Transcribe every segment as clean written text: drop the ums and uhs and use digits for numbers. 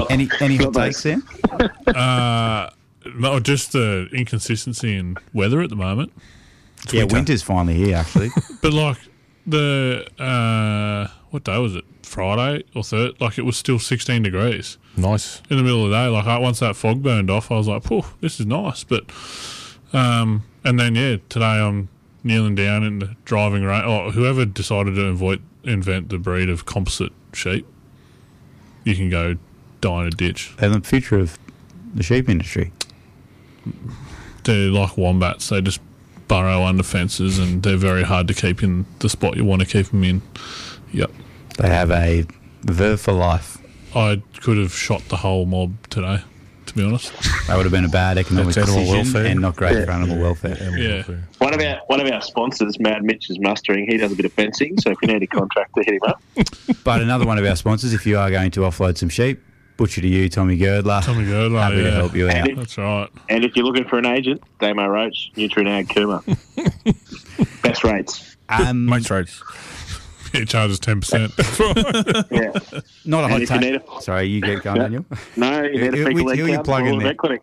Any hot takes, Sam? No, just the inconsistency in weather at the moment. Yeah, winter's finally here, actually. But like what day was it? Friday or Thursday? Like it was still 16 degrees. Nice. In the middle of the day. Like once that fog burned off, I was like, "Phew, this is nice." But and then today I'm kneeling down in the driving rain. Oh, whoever decided to invent the breed of composite sheep, you can go die in a ditch. They're the future of the sheep industry. They're like wombats. They just burrow under fences, and they're very hard to keep in the spot you want to keep them in. Yep. They have a verve for life. I could have shot the whole mob today, to be honest. That would have been a bad economic That's animal decision welfare. and not great for animal welfare. Yeah. One of our sponsors, Mad Mitch, is mustering. He does a bit of fencing, so if you need a contractor, hit him up. But another one of our sponsors, if you are going to offload some sheep, butcher to you, Tommy Girdler. Tommy Girdler, Happy to help you out. And That's right. And if you're looking for an agent, Damo Roach, Nutrinag Kuma. Best rates. Mates rates. It charges 10%. That's right. Yeah. Not a And hot if you need take. Sorry, you get going, Daniel. No, you need a fecal Who are you egg count plugging or a there? vet clinic.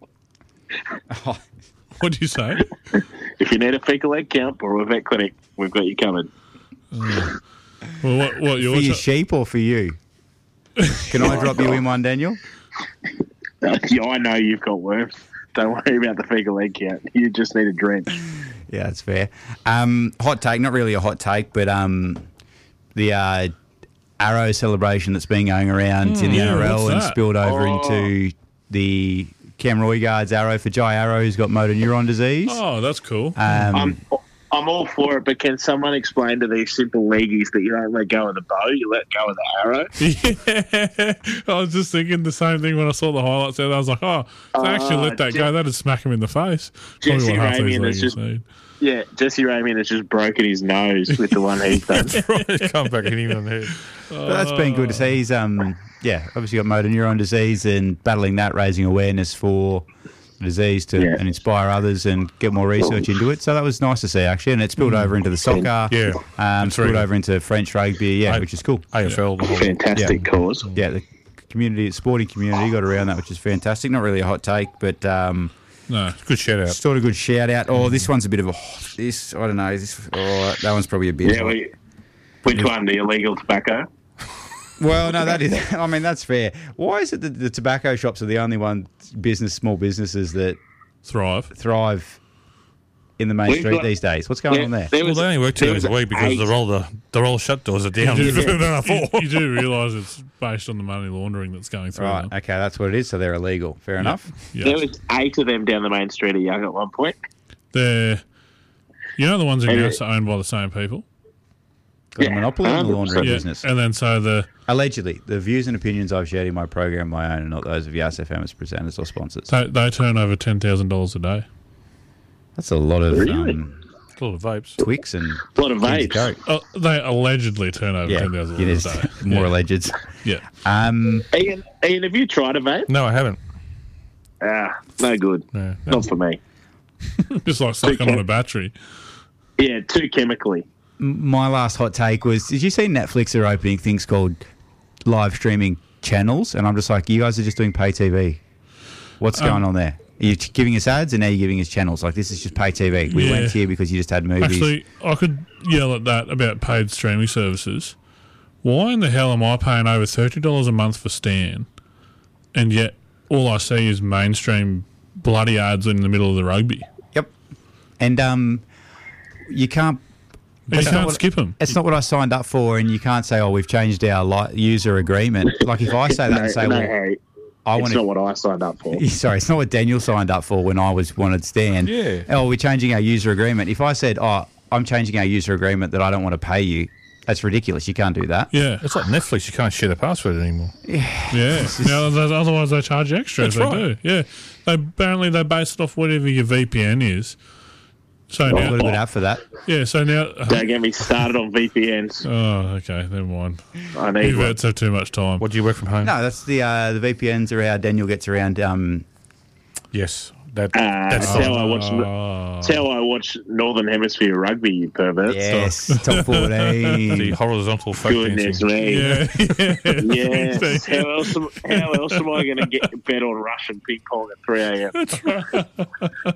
What do you say? If you need a fecal egg count or a vet clinic, we've got you covered. Well, what For your yours? sheep or for you? Can I drop you in one, Daniel? Yeah, I know you've got worms. Don't worry about the fecal egg count. You just need a drench. Yeah, that's fair. Hot take, not really a hot take, but the Arrow celebration that's been going around in the NRL what's and that? spilled over into the Cam Roygaard's Arrow for Jai Arrow, who's got motor neuron disease. Oh, that's cool. I'm all for it, but can someone explain to these simple leagueies that you don't let go of the bow, you let go of the arrow? Yeah, I was just thinking the same thing when I saw the highlights there. I was like, if they actually let that go, that'd smack him in the face. Probably Jesse what half these Ramian has leaguers just need. Yeah, Jesse Ramian has just broken his nose with the one he's done. Come back and hit him on the head. But that's been good to see. He's obviously got motor neuron disease and battling that, raising awareness for the disease and inspire others and get more research into it. So that was nice to see, actually. And it spilled over into the soccer. Yeah. Spilled over into French rugby, which is cool. AFL. The whole Fantastic cause. Yeah, the community, sporting community got around that, which is fantastic. Not really a hot take, but No. good shout out. sort of good shout out. Oh, this one's a bit of this, I don't know. That one's probably a bit. Yeah, which one? The illegal tobacco? Well, no, that is. I mean, that's fair. Why is it that the tobacco shops are the only small businesses that thrive in the main street these days? What's going on there? Well, they only work 2 days a week because the roll shut doors are down. You do realise it's based on the money laundering that's going through. Right. Okay, that's what it is. So they're illegal. Fair enough. Yes. There was 8 of them down the main street of Young at one point. They're, the ones in Newcastle are owned by the same people. Got a monopoly in the laundry 100%. business. And then Allegedly, the views and opinions I've shared in my program my own and not those of Yas FM as presenters or sponsors. they turn over $10,000 a day. That's a lot of A lot of vapes. Twix and A lot of things vapes. to go. They allegedly turn over $10,000 a day. More alleged. Yeah. Ian, have you tried a vape? No, I haven't. No good. No. Not for me. Just like sucking on a battery. Yeah, too chemically. My last hot take was, did you see Netflix are opening things called live streaming channels? And I'm just like, you guys are just doing pay TV. What's going on there? Are you giving us ads and now you're giving us channels? Like, this is just pay TV. We went here because you just had movies. Actually, I could yell at that about paid streaming services. Why in the hell am I paying over $30 a month for Stan, and yet all I see is mainstream bloody ads in the middle of the rugby? Yep. And you can't... You can't skip them. It's not what I signed up for, and you can't say, "Oh, we've changed our user agreement." Like if I say that and say, Harry, it's not what I signed up for. Sorry, it's not what Daniel signed up for when I wanted Stan. Yeah. Oh, we're changing our user agreement. If I said, "Oh, I'm changing our user agreement that I don't want to pay you," that's ridiculous. You can't do that. Yeah. It's like Netflix. You can't share the password anymore. Yeah. Now, otherwise they charge extra. That's if they right. do. Yeah. Apparently they base it off whatever your VPN is. So I've now, got a good app for that. yeah. So now, Don't get me started on VPNs. oh, okay, never mind. I need You one. vets have too much time. What do you work from home? No, that's the VPNs are how Daniel gets around. Yes. That's That's how I watch. Oh. That's how I watch Northern Hemisphere rugby. You perverts. Yes, top 14. the horizontal folk Goodness dancing. me. Yeah. Yes. How else am I going to get bet on Russian ping pong at 3 a.m.?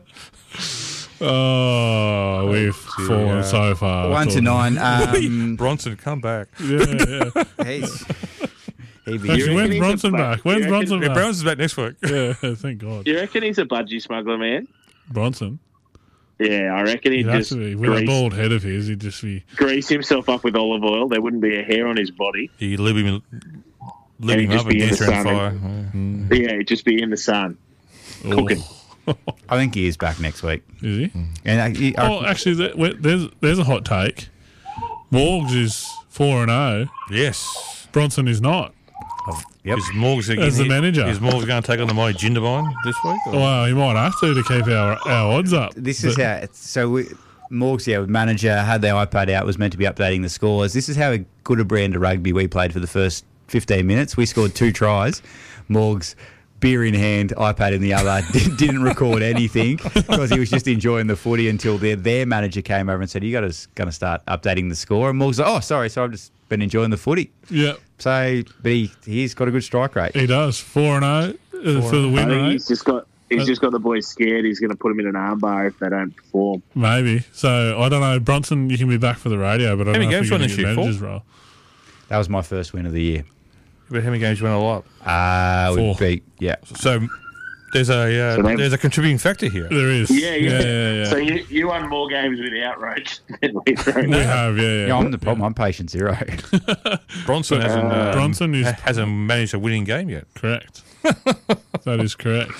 Oh, we've fallen so far. 1 to 9. Bronson, come back. Yeah. He's, he'd be Actually, when's he's a Bronson black- back? When's you reckon- Bronson Yeah, back? Brownson's back next week. Yeah, thank God. Do you reckon he's a budgie smuggler, man? Bronson. Yeah, I reckon he'd He'd have just to be. With a bald head of his, he'd just be. grease himself up with olive oil. There wouldn't be a hair on his body. You live him he'd up just and be in dance the around sun. fire. Yeah, he'd just be in the sun cooking. I think he is back next week. Is he? And Oh, actually, there's a hot take. Morgs is 4-0. Yes. Bronson is not. Yep. Is Morgs As the manager. Is Morgs going to take on the mighty Jindabyne this week? or- Well, he might have to keep our odds up. This is how. Morgs, manager, had their iPad out, was meant to be updating the scores. This is how good a brand of rugby we played for the first 15 minutes. We scored 2 tries. Morgs, beer in hand, iPad in the other, didn't record anything because he was just enjoying the footy until their manager came over and said, "You got to start updating the score." And Morgs, like, "Oh, sorry, so I've just been enjoying the footy." Yeah, So, but he's got a good strike rate. he does. 4-0 for the I win think rate. he's just got the boys scared. He's going to put them in an armbar if they don't perform. Maybe. So, I don't know. Bronson, you can be back for the radio, but I How don't many know if games you're won going to this get year, Paul? manager's role. That was my first win of the year. But how many games you won a lot? Four. Yeah. So there's a contributing factor here. There is. Yeah. So you won more games without Roach than we We have, Yeah, I'm the problem. I'm patient zero. Bronson Bronson is hasn't managed a winning game yet. correct. That is correct.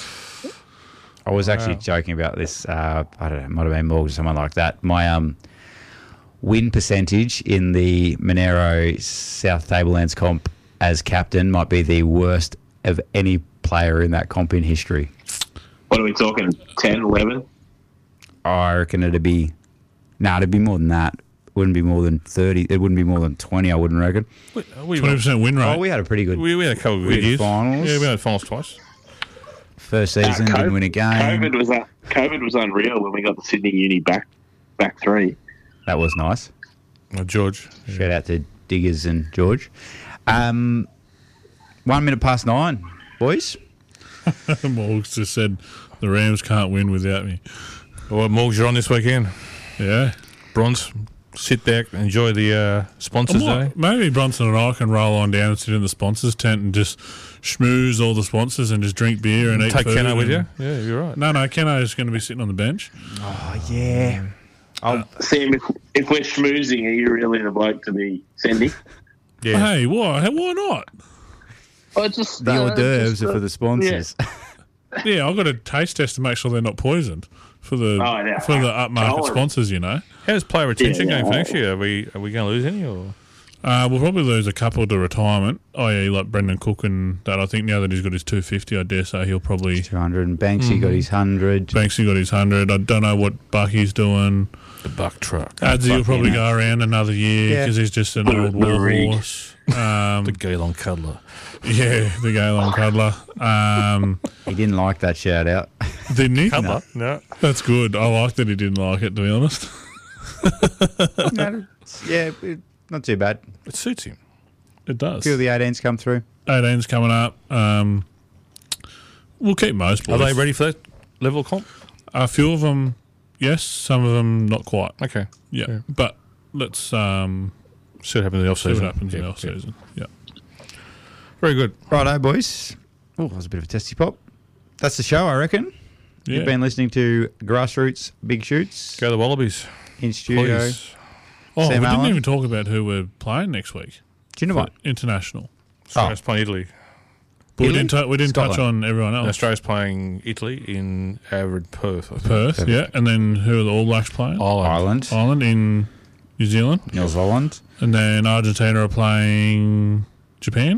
I was actually joking about this. I don't know, it might have been Morgan or someone like that. My win percentage in the Monero South Tablelands comp as captain might be the worst of any player in that comp in history. What are we talking? 10, 11? I reckon it'd be more than that. It wouldn't be more than 30. It wouldn't be more than 20, I wouldn't reckon. We 20% win rate. Oh, we had a pretty good had a couple of good years. finals. Yeah, we had finals twice. First season, didn't win a game. COVID was unreal when we got the Sydney Uni back 3. That was nice. Oh, George. Shout out to Diggers and George. 1 minute past 9, boys. Morgs just said the Rams can't win without me. Well, Morgs, you're on this weekend. Yeah. Bronze, sit back, enjoy the sponsors day. Maybe Bronson and I can roll on down and sit in the sponsors tent and just schmooze all the sponsors and just drink beer and eat Take food. Keno with and- you. Yeah, you're right. No, Keno is going to be sitting on the bench. Oh, yeah. Sam, if we're schmoozing, are you really the bloke to be sending? Yeah. Hey, why? Why not? Oh, just The hors d'oeuvres are for the sponsors. Yeah, I've got a taste test to make sure they're not poisoned for the yeah. upmarket Oh. sponsors, you know. How's player retention Yeah, going for yeah. next year? Are we going to lose any? Or We'll probably lose a couple to retirement, i.e. like Brendan Cook and that. I think now that he's got his 250, I dare say he'll probably... 200, and Banksy got his 100. Banksy got his 100. I don't know what Bucky's doing. the buck truck? Adzi will probably go around another year Yeah. because he's just an old war rig. horse. The Gaylon Cuddler. Yeah, the Gaylon Cuddler. He didn't like that shout out. Didn't he? Cuddler? No. That's good. I like that he didn't like it, to be honest. Not too bad. It suits him. It A does. few of the 18s come through. 18's coming up. We'll keep most boys. Are they ready for that level of comp? A few of them, yes. Some of them, not quite. Okay. Yeah. But let's See what happens in the off see season. what happens in the off-season. Yeah. Very good. Righto, boys. Oh, that was a bit of a testy pop. That's the show, I reckon. Yeah. You've been listening to Grassroots Big Shoots Go the Wallabies. in studio. Please. Oh, Sam we Allen. didn't even talk about who we're playing next week. Do you know what? International. Australia's playing Italy. But Italy? we didn't touch Scotland. on everyone And else. Australia's playing Italy in average Perth. I think. Perth, yeah. And then who are the All Blacks playing? Ireland, Ireland in New Zealand. New Zealand. And then Argentina are playing Japan.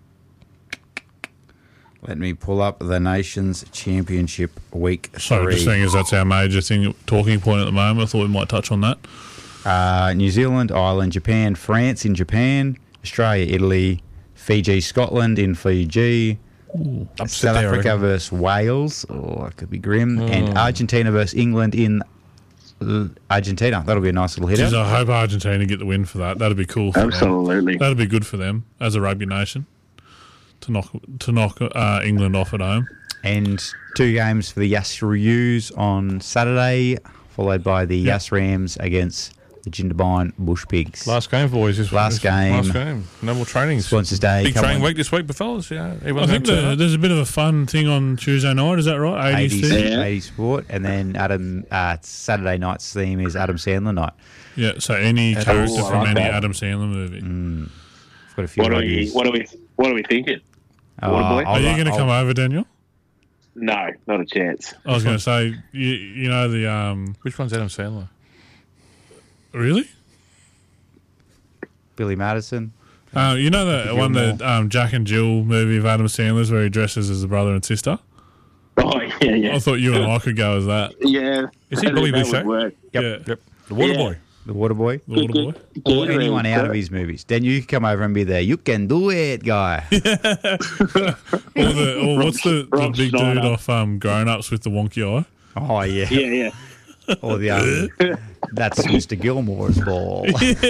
Let me pull up the Nations Championship week 3. So just saying as that's our major talking point at the moment. I thought we might touch on that. New Zealand, Ireland, Japan, France in Japan, Australia, Italy, Fiji, Scotland in Fiji, Upset South there, I Africa reckon. versus Wales. Oh, that could be grim. And Argentina versus England in Argentina. That'll be a nice little Jeez, hitter. I hope Argentina get the win for that. That'd be cool for them. Absolutely. That'd be good for them as a rugby nation to knock England off at home. And 2 games for the Yas Reviews on Saturday, followed by the Yas Rams against the Jindabyne Bush Pigs. Last game, boys. Last game. Last game. No more training. Sponsors Day. Big come training on. week this week, but fellas. Yeah, I everyone's think going to turn up. there's a bit of a fun thing on Tuesday night. Is that right? 80s 80s, thing? Yeah. 80s sport. And then Saturday night's theme is Adam Sandler night. Yeah. So any character I from like any that. Adam Sandler movie. I've got a few What are ideas. we thinking? Oh, Waterboy? Are you going to come over, Daniel? No, not a chance. I was going to say, you know the Which one's Adam Sandler? really? Billy Madison. You know the one Gilmore. that Jack and Jill movie of Adam Sandler's where he dresses as a brother and sister. Oh, yeah. I thought you and I could go as that. Yeah. Is he Billy that Boucher? would work. Yep. Yeah, Yep. The Water Yeah. Boy. The Water Boy. the water boy. Or anyone out of his movies. Then you can come over and be there. You can do it, guy. Or what's the Rob big Schneider. dude off Grown Ups with the wonky eye? Oh, yeah. Yeah. Or the that's Mr. Gilmore's ball.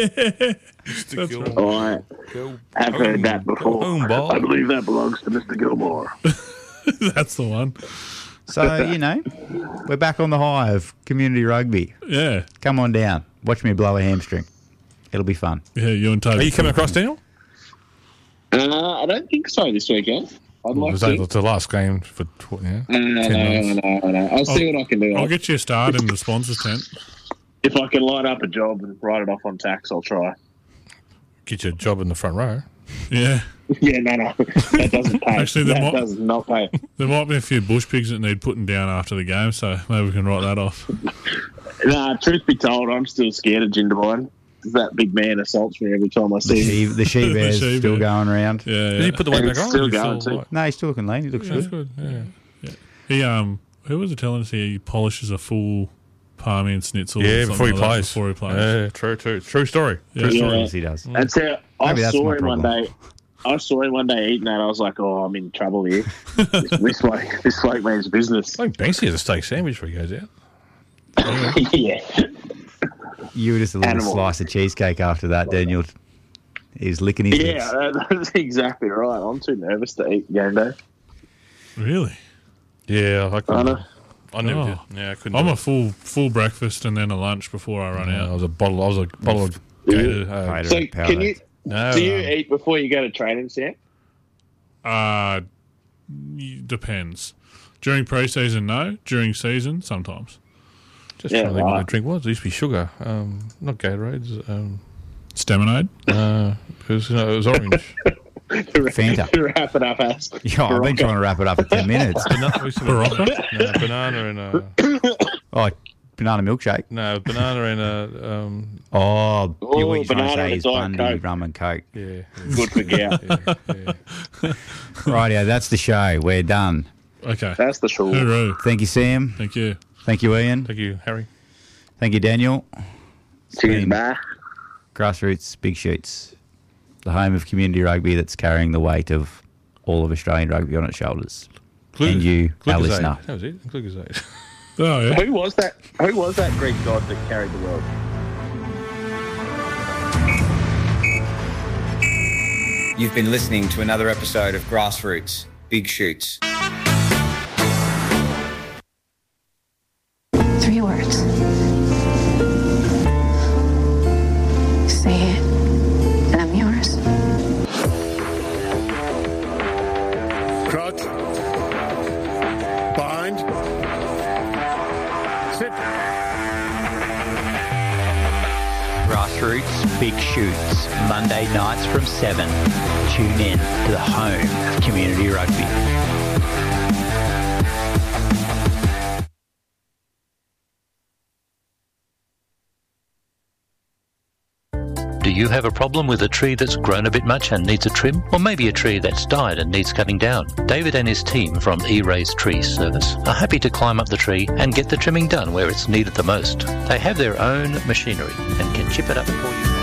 I have heard that before. home, ball. I believe that belongs to Mr. Gilmore. That's the one. So, we're back on the high of community rugby. Yeah, Come on down. Watch me blow a hamstring. It'll be fun. yeah. You and Toby. Are you coming across, Daniel? I don't think so this weekend. I'd like It's to. the last game for No. 10 minutes. I'll see what I can do. I'll get you a start in the sponsors tent. If I can line up a job and write it off on tax, I'll try. Get you a job in the front row. Yeah, Yeah, no. That doesn't pay. Actually, that does not pay. there might be a few bush pigs that need putting down after the game, so maybe we can write that off. Nah, truth be told, I'm still scared of Jindabyne. That big man assaults me every time I see him. The she-bear's The still she-bear. going around. Yeah, Did he put the weight And back it's on? still Or is he going, too. like- No, he's still looking lean. He looks That's good. good. Yeah. he who was it telling us he polishes a full palmy and schnitzel? or Yeah, something before he like that plays. Before he plays. Yeah, true story. Yeah. True story. Yeah. Yes, he does. That's how I Maybe that's saw my him one problem. day. I saw him one day eating that. I was like, "Oh, I'm in trouble here. this bloke means business." I think Banksy has a steak sandwich before he goes out. Yeah, You were just a little Animal. slice of cheesecake after that, Daniel. He was licking his lips. yeah, that's exactly right. I'm too nervous to eat game day. Really? Yeah, I I couldn't. know. I never Oh. did. Yeah, I couldn't. I'm do a it. full breakfast and then a lunch before I run I out. was a bottle of Gator. Gator. So, powder. can you No, do you no. eat before you go to training, Sam? Depends. During pre-season, no. During season, sometimes. Just Yeah, trying to think what the right. drink was. It used to be sugar. Not Gatorades. Staminade. Because it was orange. Fanta. Wrap it up, as. Yeah, I've been trying to wrap it up for 10 minutes. Banana and a Oh, banana milkshake. no banana and a Oh, Oh, what you're trying to banana say and is Diet Bundy, Coke. rum and coke. yeah. Good for gout. Rightio, that's the show. We're done. Okay. That's the show. Hooroo. Thank you, Sam. Thank you. Thank you, Ian. Thank you, Harry. Thank you, Daniel. Cheers, been- bye. Grassroots Big Shoots, the home of community rugby that's carrying the weight of all of Australian rugby on its shoulders. And you, our Glucosade. listener. That was it. Glucosade. Oh, yeah. Who was that? Who was that Greek god that carried the world? You've been listening to another episode of Grassroots Big Shoots. 3 words. Say it, and I'm yours. Crouch. Bind. Sit. Grassroots Big Shoots, Monday nights from 7. Tune in to the home of community rugby. Do you have a problem with a tree that's grown a bit much and needs a trim? Or maybe a tree that's died and needs cutting down? David and his team from E-Raise Tree Service are happy to climb up the tree and get the trimming done where it's needed the most. They have their own machinery and can chip it up for you.